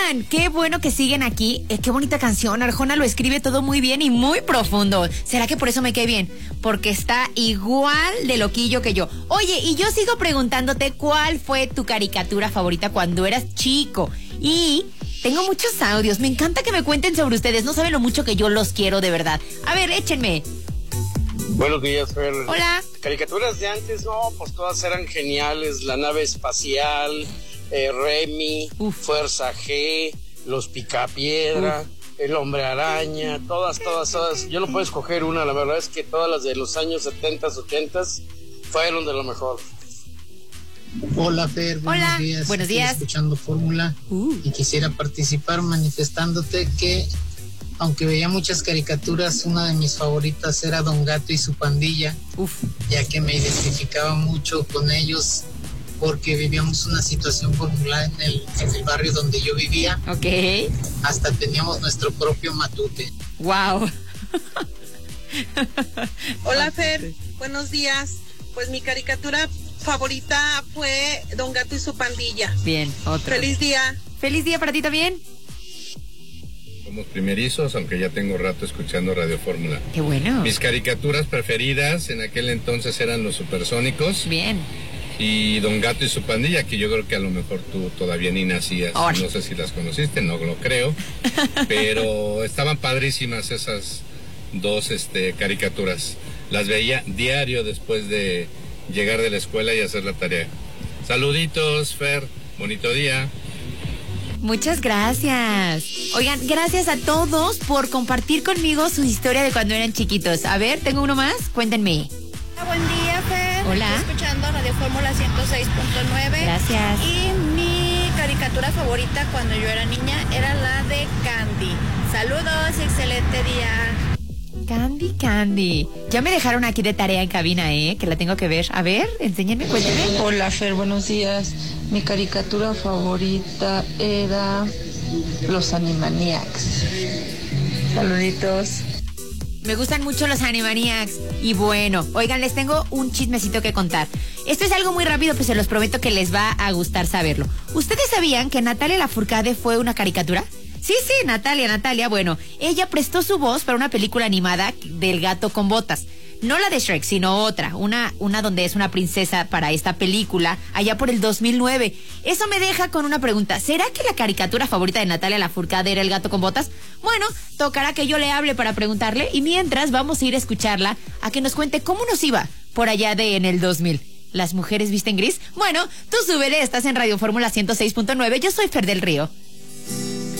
Oigan, qué bueno que siguen aquí. Qué bonita canción. Arjona lo escribe todo muy bien y muy profundo. ¿Será que por eso me cae bien? Porque está igual de loquillo que yo. Oye, y yo sigo preguntándote cuál fue tu caricatura favorita cuando eras chico. Y tengo muchos audios. Me encanta que me cuenten sobre ustedes. No saben lo mucho que yo los quiero, de verdad. A ver, échenme. Buenos días, Fer. Hola. Caricaturas de antes, no, pues todas eran geniales. La nave espacial, Remy, Fuerza G, Los Picapiedra, El Hombre Araña, todas. Yo no puedo escoger una, la verdad es que todas las de los años 70, 80 fueron de lo mejor. Hola, Fer, buenos días. Buenos días. Estoy escuchando Fórmula y quisiera participar manifestándote que, aunque veía muchas caricaturas, una de mis favoritas era Don Gato y su pandilla, ya que me identificaba mucho con ellos porque vivíamos una situación popular en el barrio donde yo vivía. Ok. Hasta teníamos nuestro propio matute. Wow. Hola, Fer, buenos días. Pues mi caricatura favorita fue Don Gato y su pandilla. Bien, otro. Feliz día. Feliz día para ti también. Somos primerizos, aunque ya tengo rato escuchando Radio Fórmula. Qué bueno. Mis caricaturas preferidas en aquel entonces eran Los Supersónicos. Bien. Y Don Gato y su pandilla, que yo creo que a lo mejor tú todavía ni nacías. Ahora. No sé si las conociste, no lo creo. Pero estaban padrísimas esas dos caricaturas. Las veía diario después de llegar de la escuela y hacer la tarea. Saluditos, Fer. Bonito día. Muchas gracias. Oigan, gracias a todos por compartir conmigo su historia de cuando eran chiquitos. A ver, tengo uno más. Cuéntenme. Buen día, Fer. Hola. Estoy escuchando Radio Fórmula 106.9. Gracias. Y mi caricatura favorita cuando yo era niña era la de Candy. Saludos, excelente día. Candy. Ya me dejaron aquí de tarea en cabina, que la tengo que ver. A ver, enséñenme, cuéntenme. Hola, Fer, buenos días. Mi caricatura favorita era Los Animaniacs. Saluditos. Me gustan mucho los Animaniacs. Y bueno, oigan, les tengo un chismecito que contar. Esto es algo muy rápido, pues se los prometo que les va a gustar saberlo. ¿Ustedes sabían que Natalia Lafourcade fue una caricatura? Sí, Natalia, bueno, ella prestó su voz para una película animada del gato con botas. No la de Shrek, sino otra, una donde es una princesa para esta película, allá por el 2009. Eso me deja con una pregunta. ¿Será que la caricatura favorita de Natalia Lafourcade era el gato con botas? Bueno, tocará que yo le hable para preguntarle, y mientras vamos a ir a escucharla a que nos cuente cómo nos iba por allá en el 2000. ¿Las mujeres visten gris? Bueno, tú súbele, estás en Radio Fórmula 106.9, yo soy Fer del Río.